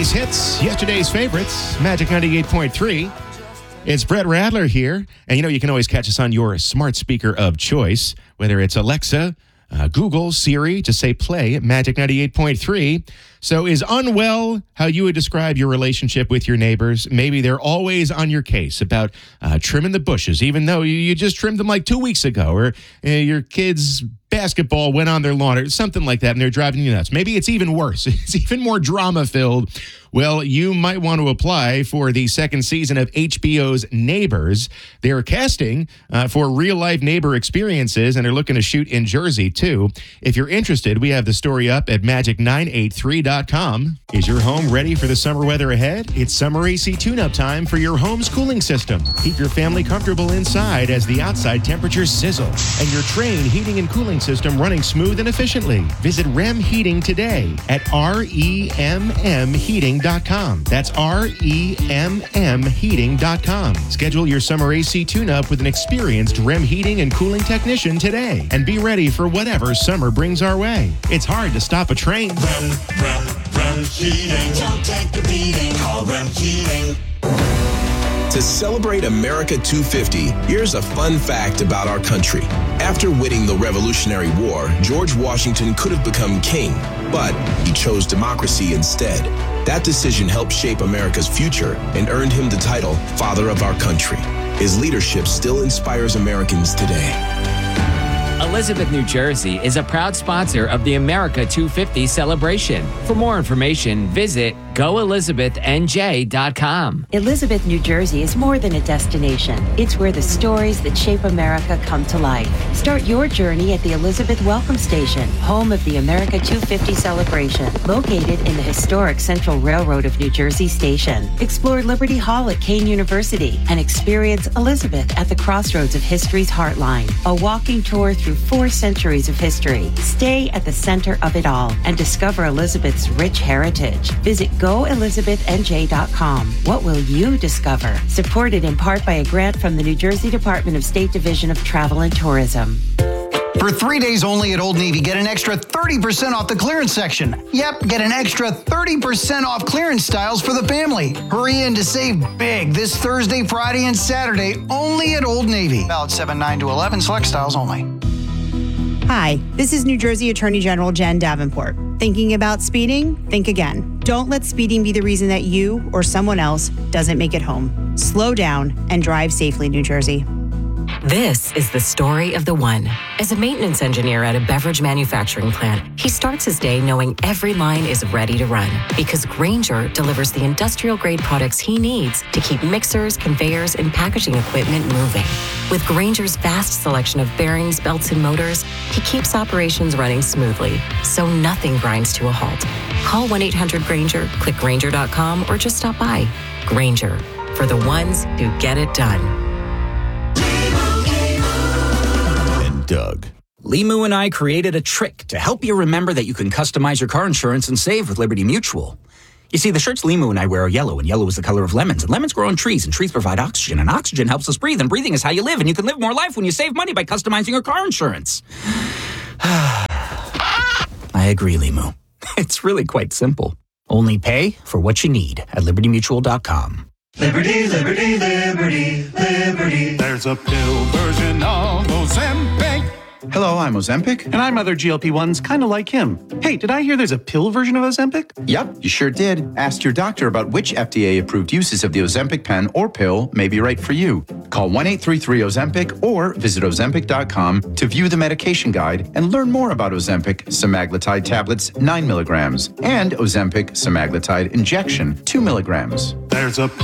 Today's hits, yesterday's favorites, Magic 98.3. It's Brett Radler here. And you can always catch us on your smart speaker of choice, whether it's Alexa, Google, Siri, just say play at Magic 98.3. So is unwell how you would describe your relationship with your neighbors? Maybe they're always on your case about trimming the bushes, even though you just trimmed them like 2 weeks ago, or your kids' basketball went on their lawn, or something like that, and they're driving you nuts. Maybe it's even worse. It's even more drama-filled. Well, you might want to apply for the second season of HBO's Neighbors. They're casting for real-life neighbor experiences, and they're looking to shoot in Jersey, too. If you're interested, we have the story up at magic983.com. Is your home ready for the summer weather ahead? It's summer AC tune-up time for your home's cooling system. Keep your family comfortable inside as the outside temperatures sizzle, and your Trane heating and cooling system running smooth and efficiently. Visit REM Heating today at REMMheating.com. That's REMMheating.com. Schedule your summer AC tune-up with an experienced REM Heating and Cooling technician today, and be ready for whatever summer brings our way. It's hard to stop a train. REM Heating. Don't take the beating. Call REM Heating. To celebrate America 250, here's a fun fact about our country. After winning the Revolutionary War, George Washington could have become king, but he chose democracy instead. That decision helped shape America's future and earned him the title Father of our Country. His leadership still inspires Americans today. Elizabeth, New Jersey is a proud sponsor of the America 250 celebration. For more information, visit goelizabethnj.com. Elizabeth, New Jersey is more than a destination. It's where the stories that shape America come to life. Start your journey at the Elizabeth Welcome Station, home of the America 250 celebration, located in the historic Central Railroad of New Jersey Station. Explore Liberty Hall at Kane University and experience Elizabeth at the crossroads of history's heartline. A walking tour through 4 centuries of history. Stay at the center of it all and discover Elizabeth's rich heritage. Visit goelizabethnj.com. What will you discover? Supported in part by a grant from the New Jersey Department of State Division of Travel and Tourism. For 3 days only at Old Navy, get an extra 30% off the clearance section. Yep, get an extra 30% off clearance styles for the family. Hurry in to save big this Thursday, Friday, and Saturday only at Old Navy. Valid 7/9 to 11, select styles only. Hi, this is New Jersey Attorney General Jen Davenport. Thinking about speeding? Think again. Don't let speeding be the reason that you or someone else doesn't make it home. Slow down and drive safely, New Jersey. This is the story of the one. As a maintenance engineer at a beverage manufacturing plant, he starts his day knowing every line is ready to run because Grainger delivers the industrial-grade products he needs to keep mixers, conveyors, and packaging equipment moving. With Grainger's vast selection of bearings, belts, and motors, he keeps operations running smoothly, so nothing grinds to a halt. Call 1-800-GRAINGER, click Grainger.com, or just stop by. Grainger, for the ones who get it done. Doug. Limu and I created a trick to help you remember that you can customize your car insurance and save with Liberty Mutual. You see, the shirts Limu and I wear are yellow, and yellow is the color of lemons. And lemons grow on trees, and trees provide oxygen, and oxygen helps us breathe, and breathing is how you live, and you can live more life when you save money by customizing your car insurance. I agree, Limu. It's really quite simple. Only pay for what you need at libertymutual.com. Liberty, liberty, liberty, liberty. There's a pill version of Ozempic. Hello, I'm Ozempic. And I'm other GLP-1s kind of like him. Hey, did I hear there's a pill version of Ozempic? Yep, you sure did. Ask your doctor about which FDA-approved uses of the Ozempic pen or pill may be right for you. Call 1-833-OZEMPIC or visit Ozempic.com to view the medication guide and learn more about Ozempic semaglutide tablets 9 milligrams and Ozempic semaglutide injection 2 milligrams. There's a